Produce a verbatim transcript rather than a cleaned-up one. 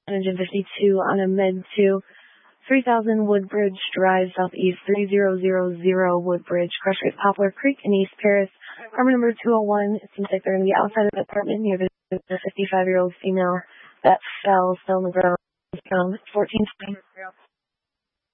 Engine fifty-two on a med two, three thousand Woodbridge Drive, Southeast three zero zero zero Woodbridge. Crush rate Poplar Creek in East Paris. Apartment number two oh one. It seems like they're going to be outside of the apartment near the fifty-five-year-old female that fell, still on the ground. Um, fourteen twenty.